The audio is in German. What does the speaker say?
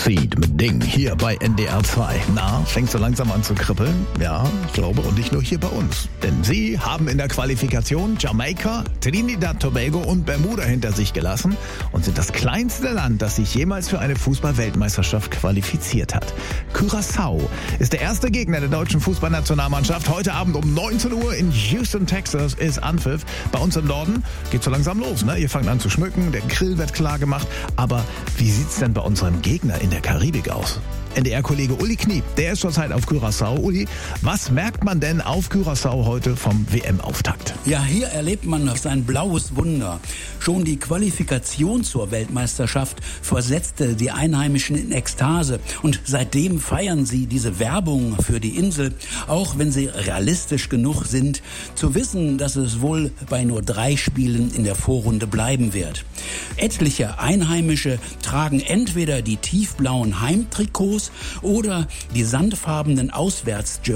Seed mit Ding hier bei NDR 2. Na, fängt so langsam an zu kribbeln? Ja, ich glaube, und nicht nur hier bei uns. Denn sie haben in der Qualifikation Jamaika, Trinidad Tobago und Bermuda hinter sich gelassen und sind das kleinste Land, das sich jemals für eine Fußball-Weltmeisterschaft qualifiziert hat. Curaçao ist der erste Gegner der deutschen Fußballnationalmannschaft. Heute Abend um 19 Uhr in Houston, Texas ist Anpfiff. Bei uns im Norden geht's so langsam los, ne? Ihr fangt an zu schmücken, der Grill wird klar gemacht. Aber wie sieht's denn bei unserem Gegner in der Karibik aus? NDR-Kollege Uli Kniep, der ist zurzeit auf Curaçao. Uli, was merkt man denn auf Curaçao heute vom WM-Auftakt? Ja, hier erlebt man ein blaues Wunder. Schon die Qualifikation zur Weltmeisterschaft versetzte die Einheimischen in Ekstase. Und seitdem feiern sie diese Werbung für die Insel, auch wenn sie realistisch genug sind, zu wissen, dass es wohl bei nur 3 Spielen in der Vorrunde bleiben wird. Etliche Einheimische tragen entweder die tiefblauen Heimtrikots oder die sandfarbenen Auswärtsjerseys